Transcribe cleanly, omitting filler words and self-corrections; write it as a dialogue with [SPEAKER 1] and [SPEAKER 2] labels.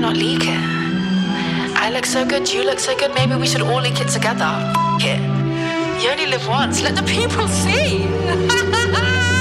[SPEAKER 1] not leak it? I look so good, you look so good, maybe we should all leak it together. F it. You only live once, let the people see.